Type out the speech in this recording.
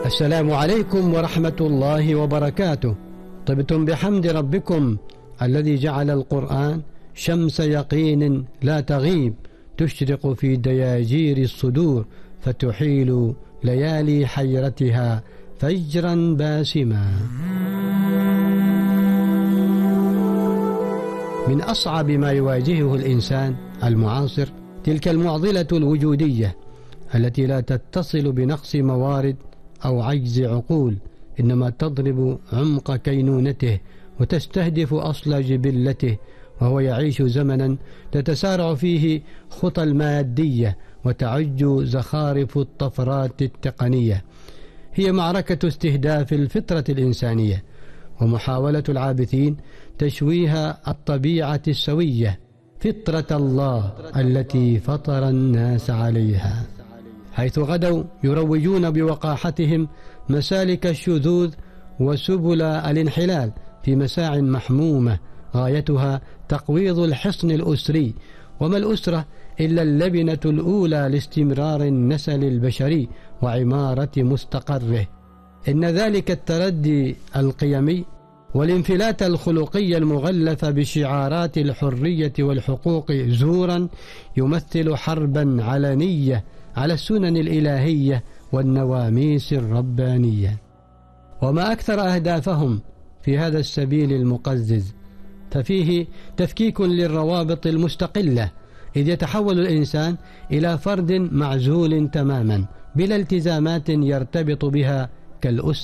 السلام عليكم ورحمة الله وبركاته. طبتم بحمد ربكم الذي جعل القرآن شمس يقين لا تغيب، تشرق في دياجير الصدور، فتحيل ليالي حيرتها فجرا باسما. من أصعب ما يواجهه الإنسان المعاصر تلك المعضلة الوجودية التي لا تتصل بنقص موارد أو عجز عقول، إنما تضرب عمق كينونته وتستهدف أصل جبلته، وهو يعيش زمنا تتسارع فيه خطى المادية وتعج زخارف الطفرات التقنية. هي معركة استهداف الفطرة الإنسانية ومحاولة العابثين تشويه الطبيعة السوية، فطرة الله التي فطر الناس عليها، حيث غدوا يروجون بوقاحتهم مسالك الشذوذ وسبل الانحلال في مساع محمومة غايتها تقويض الحصن الأسري. وما الأسرة إلا اللبنة الأولى لاستمرار النسل البشري وعمارة مستقره. إن ذلك التردي القيمي والانفلات الخلقي المغلف بشعارات الحرية والحقوق زورا يمثل حربا علنية على السنن الإلهية والنواميس الربانية. وما أكثر أهدافهم في هذا السبيل المقزز، ففيه تفكيك للروابط المستقلة، إذ يتحول الإنسان إلى فرد معزول تماما بلا التزامات يرتبط بها كالأسرة